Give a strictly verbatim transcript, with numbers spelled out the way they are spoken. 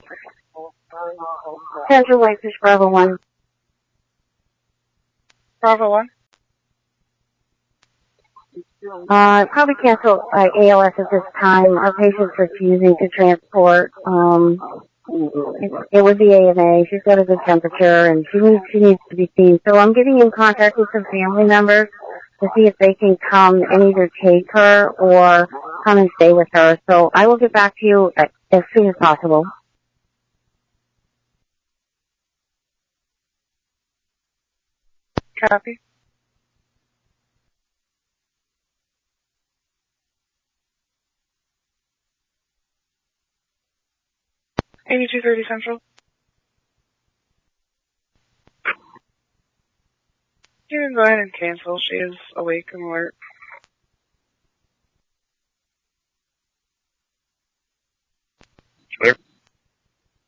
Sandra Whitefish, Bravo one. Bravo one? Uh, probably cancel uh, A L S at this time. Our patient's refusing to transport. Um, it, it would be A and A. She's got a good temperature, and she needs she needs to be seen. So I'm getting in contact with some family members to see if they can come and either take her or come and stay with her. So I will get back to you as, as soon as possible. Copy. eighty-two thirty Central. You can go ahead and cancel. She is awake and alert.